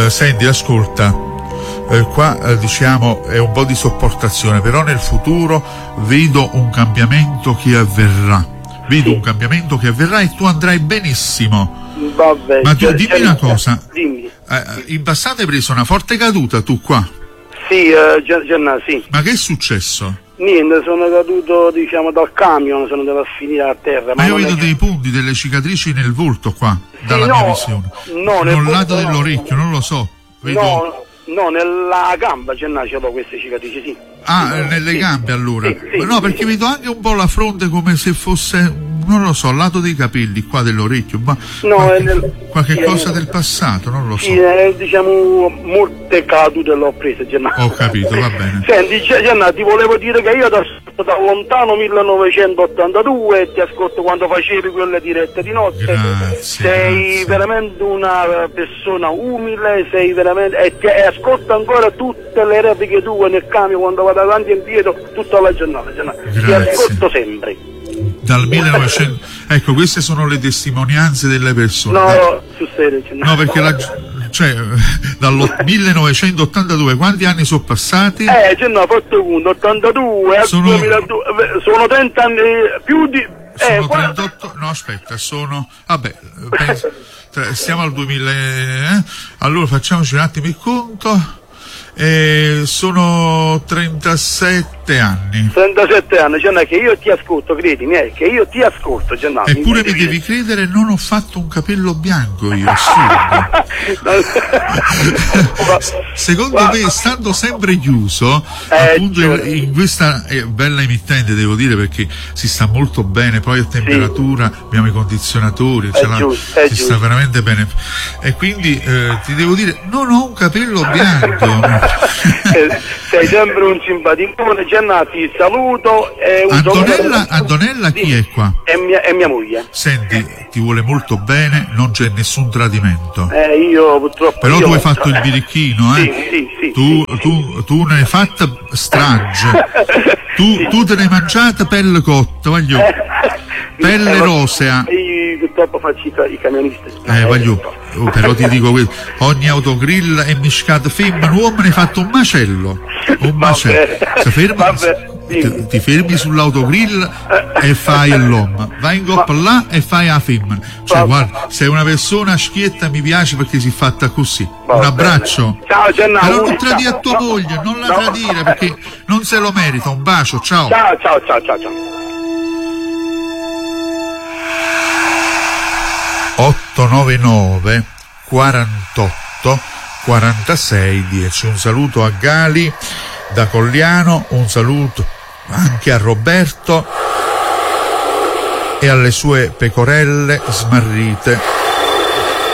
Senti, ascolta, qua diciamo è un po' di sopportazione, però nel futuro vedo un cambiamento che avverrà. Un cambiamento che avverrà e tu andrai benissimo. Vabbè, ma tu dimmi una cosa. Dimmi. In passato hai preso una forte caduta tu qua? Sì, sì. Ma che è successo? Niente, sono caduto diciamo dal camion, sono andato a finire a terra. Ma io vedo dei punti, delle cicatrici nel volto qua, dalla mia visione. No, nel lato dell'orecchio, non lo so. Vedo... No, nella gamba ce l'ho queste cicatrici, sì. Nelle gambe allora? Sì, no, perché vedo anche un po' la fronte come se fosse, non lo so, al lato dei capelli, qua dell'orecchio, ma qualche cosa del passato, non lo so. Sì, diciamo, molte cadute l'ho prese, Gennaro. Ho capito, va bene. Senti, Gennaro, ti volevo dire che io ti ascolto da lontano 1982 e ti ascolto quando facevi quelle dirette di notte. Sei veramente una persona umile, sei veramente... E ascolto ancora tutte le repliche tue nel camion quando vado avanti e indietro tutta la giornata. Ti ascolto sempre. Dal 1900, ecco, queste sono le testimonianze delle persone. No, sul serio. No, perché dal 1982 quanti anni sono passati? Ho fatto conto, 82 al 2002, sono 30 anni più di... Sono 38, no aspetta, vabbè, stiamo al 2000, allora facciamoci un attimo il conto. Sono 37 anni. 37 anni, cioè che io ti ascolto, credimi, che io ti ascolto, eppure mi devi credere, non ho fatto un capello bianco io, secondo me, stando sempre chiuso, appunto in questa bella emittente, devo dire, perché si sta molto bene, poi a temperatura, abbiamo i condizionatori, si sta veramente bene, e quindi ti devo dire, non ho un capello bianco. Sei sempre un simpaticone, ti saluto. Antonella chi è qua? È mia moglie. Senti, ti vuole molto bene, non c'è nessun tradimento. Io purtroppo. Però tu hai fatto il birichino, Sì. Tu ne hai fatta strage. Tu te ne hai mangiata pelle cotta, voglio. Pelle rosea. Io purtroppo faccio i camionisti. Voglio. Però ti dico questo, ogni autogrill è miscato femmina, uomo ne hai fatto un macello. Ti fermi sull'autogrill e fai l'uomo, vai in coppa là e fai la femmina. Cioè, guarda, sei una persona schietta, mi piace perché si è fatta così. Un abbraccio. Ciao Gennaro. Però non tradire a tua moglie, non la tradire perché non se lo merita. Un bacio, ciao. Ciao. 899 48 46 10. Un saluto a Gali da Cogliano, un saluto anche a Roberto e alle sue pecorelle smarrite.